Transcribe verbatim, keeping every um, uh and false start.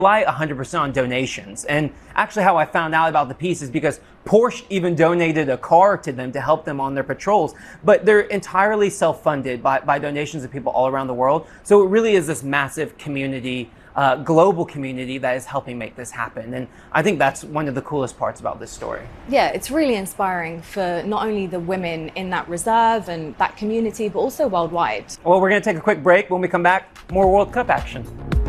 rely one hundred percent on donations. And actually how I found out about the piece is because Porsche even donated a car to them to help them on their patrols. But they're entirely self-funded by, by donations of people all around the world. So it really is this massive community, uh, global community that is helping make this happen. And I think that's one of the coolest parts about this story. Yeah, it's really inspiring for not only the women in that reserve and that community, but also worldwide. Well, we're going to take a quick break. When we come back, more World Cup action.